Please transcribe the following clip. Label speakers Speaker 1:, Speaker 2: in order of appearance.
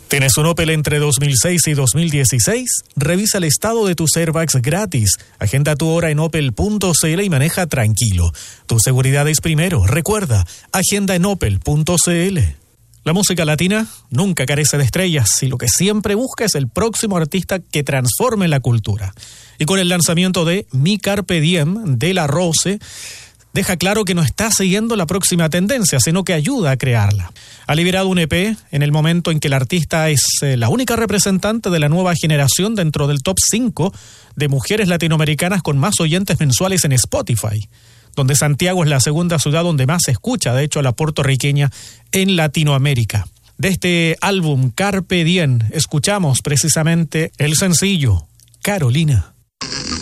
Speaker 1: ¿Tienes un Opel entre 2006 y 2016? Revisa el estado de tus airbags gratis. Agenda tu hora en opel.cl y maneja tranquilo. Tu seguridad es primero. Recuerda, agenda en opel.cl. La música latina nunca carece de estrellas y lo que siempre busca es el próximo artista que transforme la cultura. Y con el lanzamiento de Mi Carpe Diem de La Rose, deja claro que no está siguiendo la próxima tendencia, sino que ayuda a crearla. Ha liberado un EP en el momento en que el artista es la única representante de la nueva generación dentro del top 5 de mujeres latinoamericanas con más oyentes mensuales en Spotify, donde Santiago es la segunda ciudad donde más se escucha, de hecho, a la puertorriqueña en Latinoamérica. De este álbum Carpe Diem escuchamos precisamente el sencillo Carolina.